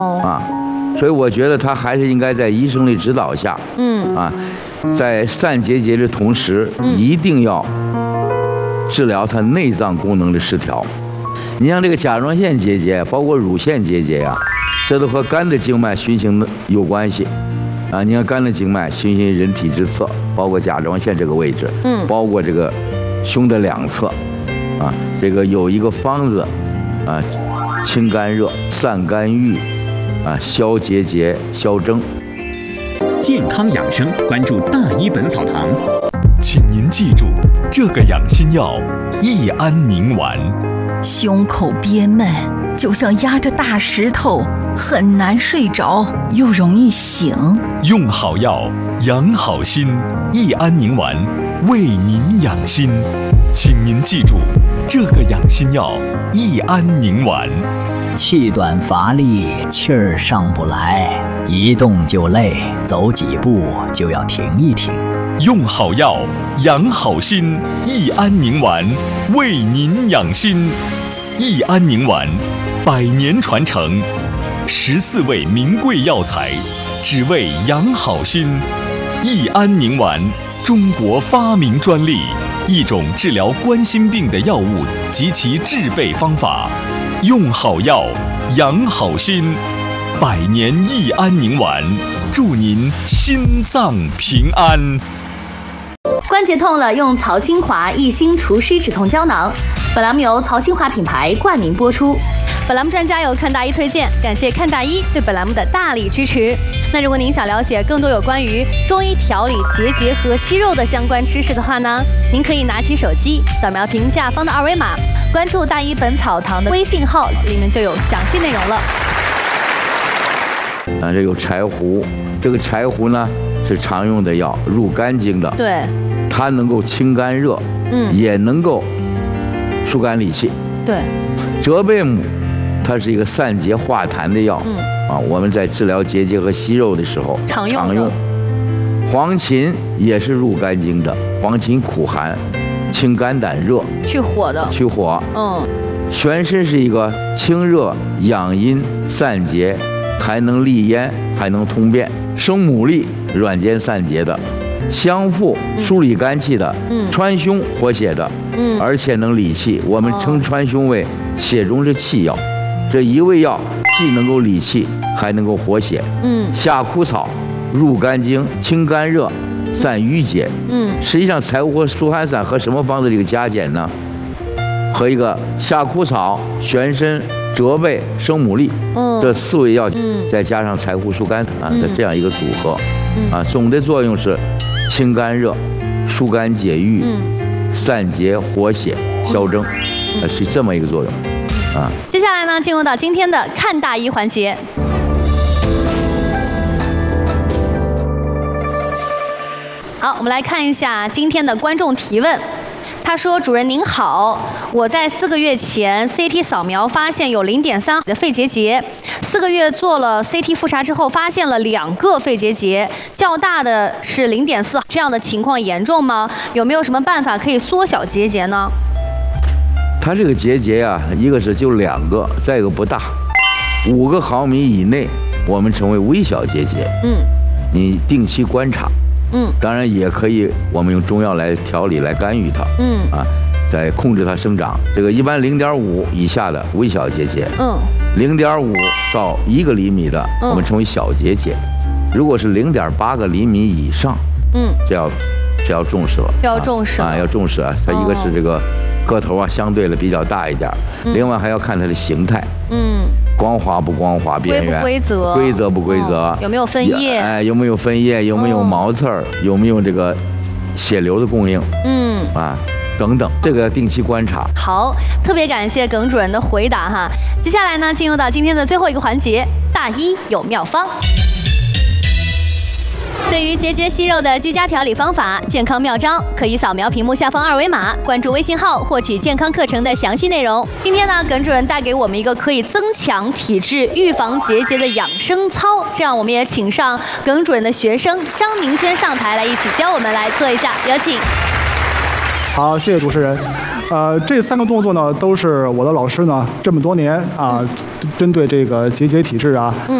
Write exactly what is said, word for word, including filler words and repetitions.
啊，所以我觉得他还是应该在医生的指导下，嗯啊，在散结节的同时，一定要治疗他内脏功能的失调。你像这个甲状腺结节，包括乳腺结节呀、啊，这都和肝的经脉循行有关系。啊，你看肝的经脉循行人体之侧，包括甲状腺这个位置，嗯，包括这个胸的两侧，啊，这个有一个方子，啊，清肝热、散肝郁，啊，消结节、消征。 健康养生，关注大医本草堂。 请您记住这个养心药：益安宁丸。 胸口憋闷，就像压着大石头，很难睡着，又容易醒。 用好药，养好心。益安宁丸为您养心，请您记住这个养心药：益安宁丸。 气短乏力，气儿上不来，一动就累，走几步就要停一停。 用好药，养好心。益安宁丸为您养心。益安宁丸，百年传承，十四味名贵药材，只为养好心。益安宁丸，中国发明专利，一种治疗冠心病的药物及其制备方法。用好药，养好心。百年益安宁丸，祝您心脏平安。 关节痛了，用曹清华益心除湿止痛胶囊。本栏目由曹清华品牌冠名播出。本栏目专家由看大医推荐，感谢看大医对本栏目的大力支持。那如果您想了解更多有关于中医调理结节和息肉的相关知识的话呢，您可以拿起手机扫描屏幕下方的二维码，关注大医本草堂的微信号，里面就有详细内容了。 啊，这有柴胡，这个柴胡呢是常用的药，入肝经的。对，它能够清肝热，嗯，也能够疏肝理气。对，折贝母，它是一个散结化痰的药，嗯啊，我们在治疗结节和息肉的时候常用。常用。黄芩也是入肝经的，黄芩苦寒，清肝胆热， 去火的。去火。嗯。 玄参是一个清热养阴散结，还能利咽，还能通便。生牡蛎软坚散结的，香附疏理肝气的，嗯，川芎活血的，嗯，而且能理气。我们称川芎为血中之气药。这一味药既能够理气，还能够活血。嗯，夏枯草入肝经，清肝热，散瘀结。嗯，实际上柴胡和苏寒散和什么方子这个加减呢？和一个夏枯草、玄参、折贝、生牡蛎，嗯，这四味药，嗯，再加上柴胡疏肝啊，这这样一个组合，嗯，啊，总的作用是清肝热、疏肝解郁、嗯、散结活血、消征，啊，是这么一个作用，啊。 接下来呢，进入到今天的看大医环节。好，我们来看一下今天的观众提问。他说：“主任您好，我在四个月前 C T 扫描发现有 零点三 的肺结节，四个月做了 C T 复查之后，发现了两个肺结节，较大的是 零点四，这样的情况严重吗？有没有什么办法可以缩小结节呢？” 它这个结节呀、啊，一个是就两个，再一个不大，五个毫米以内，我们称为微小结节。嗯，你定期观察。嗯，当然也可以，我们用中药来调理来干预它。嗯啊，在控制它生长。这个一般零点五以下的微小结节，嗯，零点五到一个厘米的，嗯、我们称为小结节。如果是零点八个厘米以上，嗯，这要这要重视了， 这要重视啊，要重视啊。它一个是这个个头啊，相对的比较大一点，嗯、另外还要看它的形态。嗯。光滑不光滑，边缘规不规则， 规则不规则，哦、 有没有分叶？ 哎，有没有分叶？有没有毛刺儿？有没有这个血流的供应？嗯，啊，等等，这个定期观察。 好，特别感谢耿主任的回答哈。接下来呢，进入到今天的最后一个环节，大医有妙方。对于结节息肉的居家调理方法、健康妙招，可以扫描屏幕下方二维码，关注微信号获取健康课程的详细内容。今天呢，耿主任带给我们一个可以增强体质、预防结节的养生操，这样我们也请上耿主任的学生张明轩上台来一起教我们来做一下，有请。 好，谢谢主持人。 呃，这三个动作呢，都是我的老师呢这么多年啊，针对这个结节体质啊，